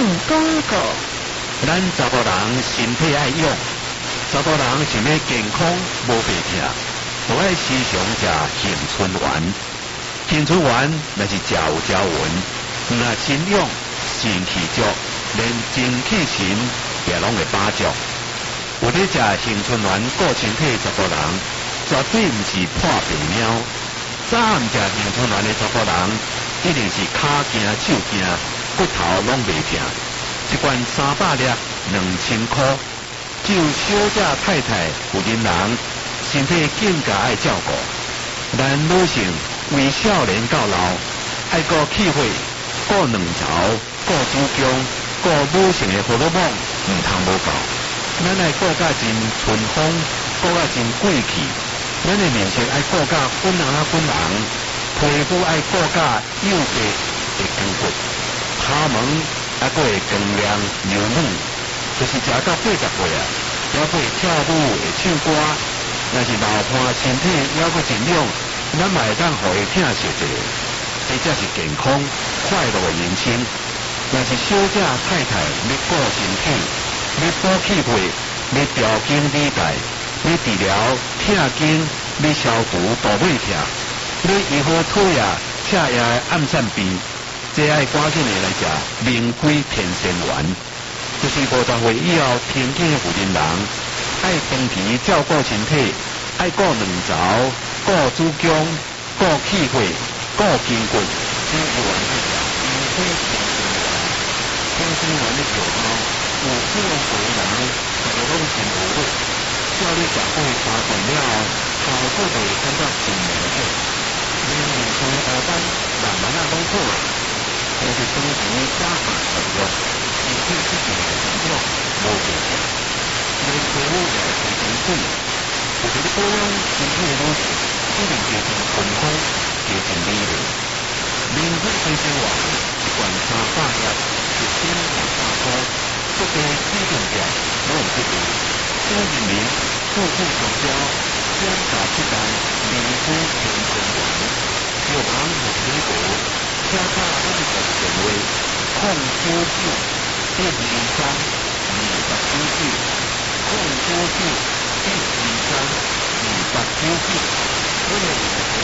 广告。 咱查甫人身体爱养，查甫人想要健康无白痛，就爱时常食杏春丸。杏春丸那是食有条纹，若身养肾气足，连精气神也拢会把足。有咧食杏春丸顾身体的查甫人，绝对毋是破病猫。早暗食杏春丸的查甫人，一定是骹惊手惊，骨头拢袂痛。一罐300粒，2000块。只有小姐太太有囡人，身体更加爱照顾。咱女性为少年到老，爱顾气血，顾卵巢，顾子宫，顾女性的荷尔蒙，唔通无够。咱爱顾甲真春风，顾甲真贵气。咱的面色爱顾甲粉红，皮肤爱顾甲幼白会光滑，头毛还佫会光亮柔软，就是食到80岁啊，还会跳舞会唱歌。若是老伴身体还佫真亮，咱嘛会当互伊疼惜者，这才是健康快乐的人生。若是小姐太太要顾身体，要补气血，要调经理带，要治疗痛经，要消除大尾痛，要医好腿啊、赤也的暗散病。这爱赶紧的来食明辉天仙丸，就是50岁以后停经的妇人人，爱长期照顾身体，爱顾卵巢、顾子宫、顾气血、顾筋骨，这有丸去食明辉天仙丸的药效，有50岁人大家拢真有力，照你食过3罐了后，效果就会感觉真明显。年龄从下班慢慢拢好啊。但是当时加下食药，身体一定会怎样无病痛，连皮肤也会提升水。就是你保养身体的路程，一定加成健康，加成美丽。明辉天仙丸一罐300粒，1500块，各地指定店拢有得到。小人民富富商标，专家出单明辉天仙丸，药房有水果。加卡我们的电话：099-123-2899，099-123-2899。我们